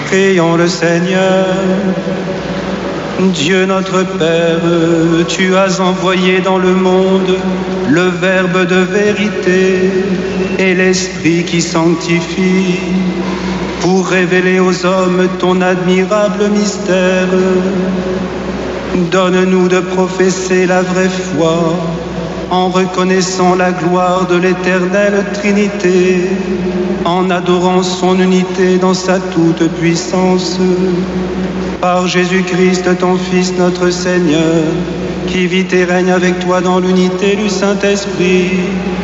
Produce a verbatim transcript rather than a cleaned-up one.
Prions le Seigneur. Dieu notre Père, tu as envoyé dans le monde le Verbe de vérité et l'Esprit qui sanctifie pour révéler aux hommes ton admirable mystère. Donne-nous de professer la vraie foi en reconnaissant la gloire de l'éternelle Trinité, en adorant son unité dans sa toute-puissance. Par Jésus-Christ, ton Fils, notre Seigneur, qui vit et règne avec toi dans l'unité du Saint-Esprit,